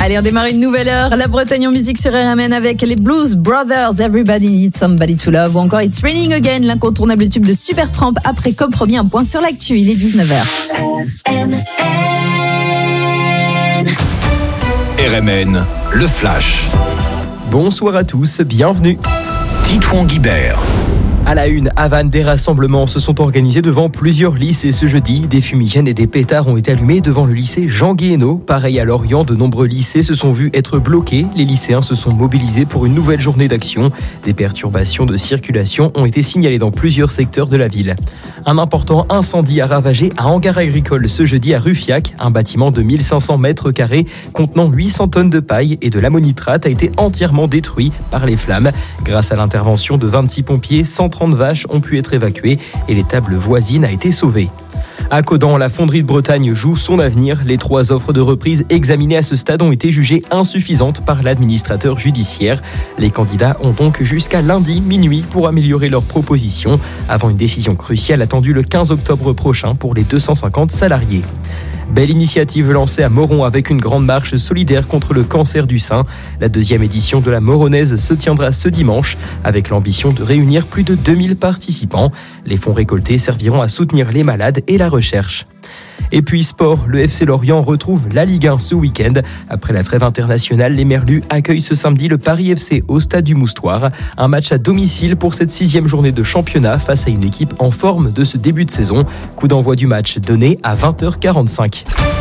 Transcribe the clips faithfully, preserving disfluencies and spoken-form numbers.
Allez, on démarre une nouvelle heure. La Bretagne en musique sur R M N avec les Blues Brothers, Everybody Needs Somebody to Love, ou encore It's Raining Again, l'incontournable tube de Supertramp. Après, comme promis, un point sur l'actu. Il est dix-neuf heures. R M N, le Flash. Bonsoir à tous, bienvenue. Titouan Guibert. À la une, à Vannes, des rassemblements se sont organisés devant plusieurs lycées ce jeudi. Des fumigènes et des pétards ont été allumés devant le lycée Jean Guéhenno. Pareil à Lorient, de nombreux lycées se sont vus être bloqués. Les lycéens se sont mobilisés pour une nouvelle journée d'action. Des perturbations de circulation ont été signalées dans plusieurs secteurs de la ville. Un important incendie a ravagé un hangar agricole ce jeudi à Ruffiac. Un bâtiment de mille cinq cents mètres carrés contenant huit cents tonnes de paille et de l'ammonitrate a été entièrement détruit par les flammes. Grâce à l'intervention de vingt-six pompiers, cent trente vaches ont pu être évacuées et l'étable voisine a été sauvée. À Caudan, la fonderie de Bretagne joue son avenir. Les trois offres de reprise examinées à ce stade ont été jugées insuffisantes par l'administrateur judiciaire. Les candidats ont donc jusqu'à lundi minuit pour améliorer leurs propositions, avant une décision cruciale attendue le quinze octobre prochain pour les deux cent cinquante salariés. Belle initiative lancée à Moron avec une grande marche solidaire contre le cancer du sein. La deuxième édition de la Moronaise se tiendra ce dimanche avec l'ambition de réunir plus de deux mille participants. Les fonds récoltés serviront à soutenir les malades et la recherche. Et puis sport, le F C Lorient retrouve la Ligue un ce week-end. Après la trêve internationale, les Merlus accueillent ce samedi le Paris F C au stade du Moustoir. Un match à domicile pour cette sixième journée de championnat face à une équipe en forme de ce début de saison. Coup d'envoi du match donné à vingt heures quarante-cinq.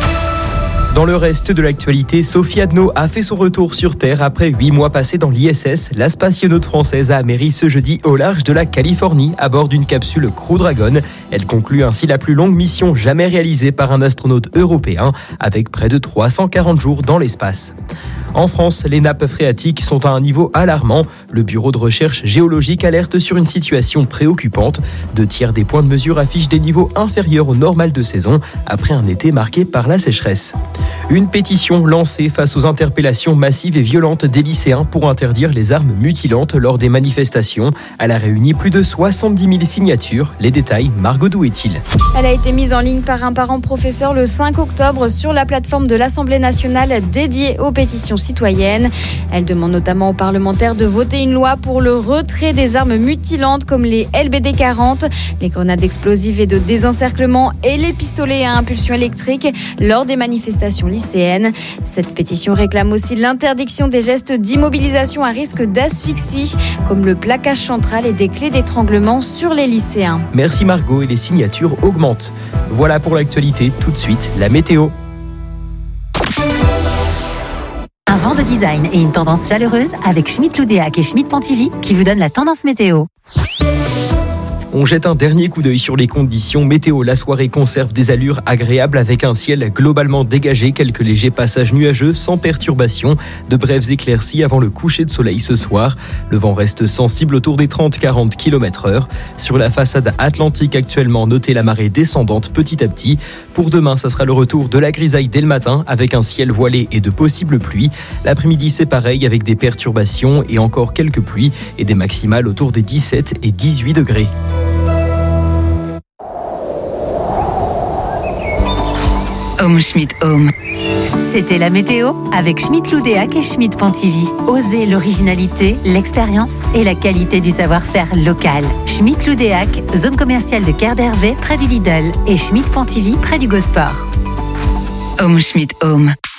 Dans le reste de l'actualité, Sophie Adno a fait son retour sur Terre après huit mois passés dans l'I S S. La spationaute française a atterri ce jeudi au large de la Californie à bord d'une capsule Crew Dragon. Elle conclut ainsi la plus longue mission jamais réalisée par un astronaute européen, avec près de trois cent quarante jours dans l'espace. En France, les nappes phréatiques sont à un niveau alarmant. Le Bureau de recherche géologique alerte sur une situation préoccupante. Deux tiers des points de mesure affichent des niveaux inférieurs au normal de saison, après un été marqué par la sécheresse. Une pétition lancée face aux interpellations massives et violentes des lycéens pour interdire les armes mutilantes lors des manifestations. Elle a réuni plus de soixante-dix mille signatures. Les détails, Margot Douet-il. Elle a été mise en ligne par un parent professeur le cinq octobre sur la plateforme de l'Assemblée nationale dédiée aux pétitions citoyennes. Elle demande notamment aux parlementaires de voter une loi pour le retrait des armes mutilantes comme les L B D quarante, les grenades explosives et de désencerclement et les pistolets à impulsion électrique lors des manifestations lycéennes. Cette pétition réclame aussi l'interdiction des gestes d'immobilisation à risque d'asphyxie, comme le plaquage central et des clés d'étranglement sur les lycéens. Merci Margot, et les signatures augmentent. Voilà pour l'actualité, tout de suite la météo. Un vent de design et une tendance chaleureuse avec Schmitt Loudéac et Schmitt Pontivy qui vous donnent la tendance météo. On jette un dernier coup d'œil sur les conditions météo. La soirée conserve des allures agréables avec un ciel globalement dégagé, quelques légers passages nuageux sans perturbation, de brèves éclaircies avant le coucher de soleil ce soir. Le vent reste sensible autour des trente à quarante kilomètres heure. Sur la façade atlantique actuellement, notez la marée descendante petit à petit. Pour demain, ça sera le retour de la grisaille dès le matin avec un ciel voilé et de possibles pluies. L'après-midi, c'est pareil avec des perturbations et encore quelques pluies et des maximales autour des dix-sept et dix-huit degrés. Home Schmitt Home. C'était la météo avec Schmitt Loudéac et Schmitt Pontivy. Osez l'originalité, l'expérience et la qualité du savoir-faire local. Schmitt Loudéac, zone commerciale de Quai d'Hervé près du Lidl et Schmitt Pontivy près du Gosport. Home Schmitt Home.